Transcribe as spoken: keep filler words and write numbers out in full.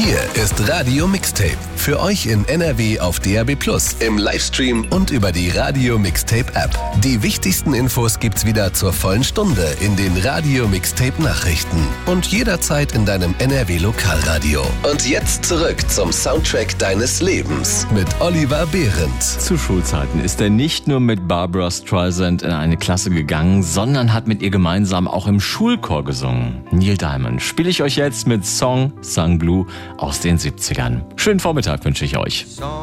Hier ist Radio Mixtape. Für euch in N R W auf D A B plus, im Livestream und über die Radio Mixtape App. Die wichtigsten Infos gibt's wieder zur vollen Stunde in den Radio Mixtape Nachrichten und jederzeit in deinem N R W Lokalradio. Und jetzt zurück zum Soundtrack deines Lebens mit Oliver Behrendt. Zu Schulzeiten ist er nicht nur mit Barbra Streisand in eine Klasse gegangen, sondern hat mit ihr gemeinsam auch im Schulchor gesungen. Neil Diamond spiele ich euch jetzt mit Song Sung Blue aus den siebzigern. Schönen Vormittag wünsche ich euch.